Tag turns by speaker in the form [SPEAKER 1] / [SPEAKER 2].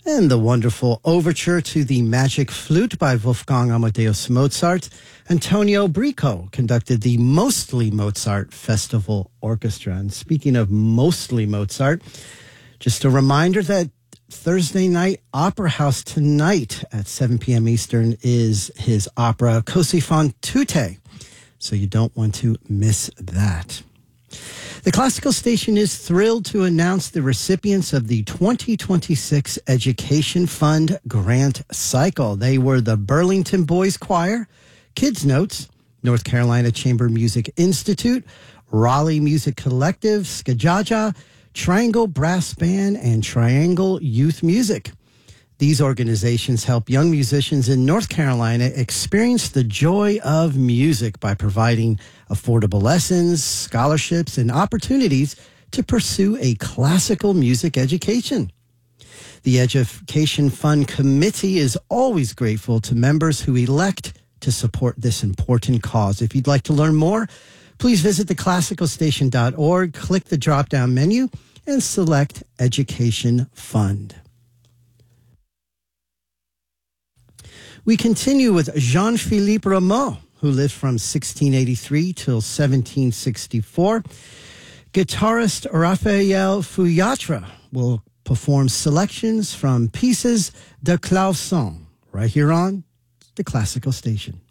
[SPEAKER 1] And the wonderful overture to the Magic Flute by Wolfgang Amadeus Mozart. Antonio Brico conducted the Mostly Mozart Festival Orchestra. And speaking of Mostly Mozart, just a reminder that Thursday night Opera House tonight at 7 p.m. Eastern is his opera Così fan tutte. So you don't want to miss that. The Classical Station is thrilled to announce the recipients of the 2026 Education Fund Grant Cycle. They were the Burlington Boys Choir, Kids Notes, North Carolina Chamber Music Institute, Raleigh Music Collective, Skajaja, Triangle Brass Band, and Triangle Youth Music. These organizations help young musicians in North Carolina experience the joy of music by providing affordable lessons, scholarships, and opportunities to pursue a classical music education. The Education Fund Committee is always grateful to members who elect to support this important cause. If you'd like to learn more, please visit theclassicalstation.org, click the drop-down menu, and select Education Fund. We continue with Jean-Philippe Rameau, who lived from 1683 till 1764. Guitarist Raphael Fuyatra will perform selections from pieces de Clauson right here on the Classical Station.